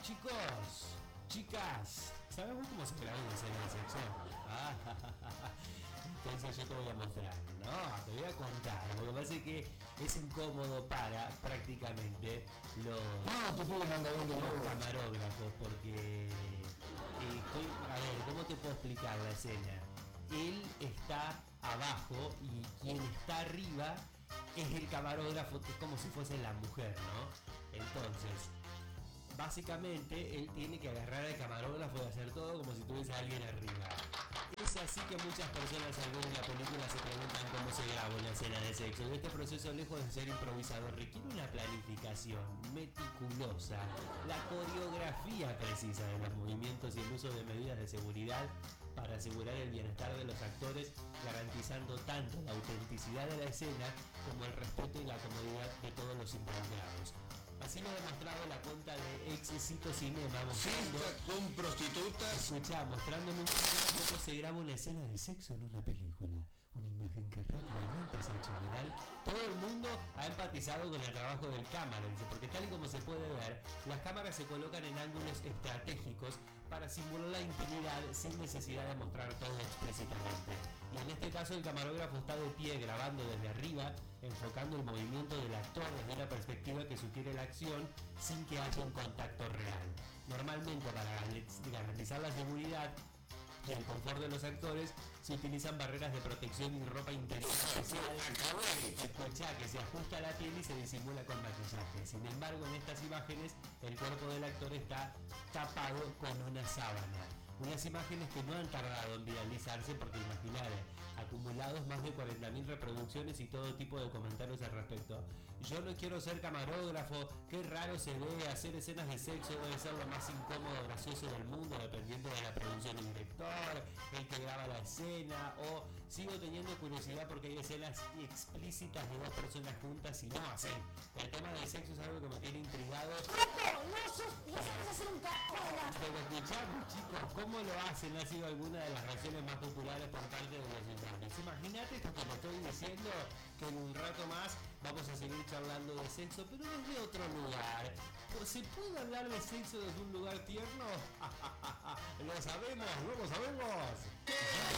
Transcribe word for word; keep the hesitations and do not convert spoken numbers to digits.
Chicos, chicas, ¿sabemos cómo se graba una escena de sexo? Ah, entonces yo te voy a mostrar. No, te voy a contar. Lo que pasa es que es incómodo para prácticamente los, No, te puedo mandar un los camarógrafos porque... eh, estoy, a ver, ¿cómo te puedo explicar la escena? Él está abajo y quien está arriba es el camarógrafo, que es como si fuese la mujer, ¿no? Entonces... básicamente él tiene que agarrar al camarógrafo y hacer todo como si tuviese a alguien arriba. Es así que muchas personas al ver la película se preguntan cómo se graba una escena de sexo. Y este proceso, lejos de ser improvisador, requiere una planificación meticulosa, la coreografía precisa de los movimientos y el uso de medidas de seguridad para asegurar el bienestar de los actores, garantizando tanto la autenticidad de la escena como el respeto y la comodidad de todos los involucrados. Así lo ha demostrado la cuenta de Éxito Cinema, mostrando... Cita con prostitutas. Escuchá, mostrándome un poco cómo se graba una escena de sexo en una película. Una imagen que rápidamente se ha hecho viral. Todo el mundo ha empatizado con el trabajo del cámara, dice, porque tal y como se puede ver, las cámaras se colocan en ángulos estratégicos para simular la intimidad sin necesidad de mostrar todo explícitamente. Y en este caso el camarógrafo está de pie grabando desde arriba, enfocando el movimiento del actor desde una perspectiva que sugiere la acción sin que haya un contacto real. Normalmente, para garantizar la seguridad y el confort de los actores, se utilizan barreras de protección y ropa interior especial escuchá, que se ajusta a la piel y se disimula con maquillaje. Sin embargo, en estas imágenes el cuerpo del actor está tapado con una sábana. Unas imágenes que no han tardado en viralizarse porque imaginar, acumulados más de cuarenta mil reproducciones y todo tipo de comentarios al respecto. Yo no quiero ser camarógrafo, qué raro se ve, hacer escenas de sexo debe ser lo más incómodo, gracioso del mundo, dependiendo de la producción del director, el que graba la escena, o sigo teniendo curiosidad porque hay escenas explícitas de dos personas juntas y no hacen. El tema del sexo es algo que me tiene intrigado. Pero escuchamos, chicos, ¿cómo lo hacen? Ha sido alguna de las reacciones más populares por parte de los usuarios. Imagínate esto que me estoy diciendo, que en un rato más vamos a seguir charlando de sexo, pero desde otro lugar. ¿Se puede hablar de sexo desde un lugar tierno? ¿Lo sabemos? ¿No lo sabemos?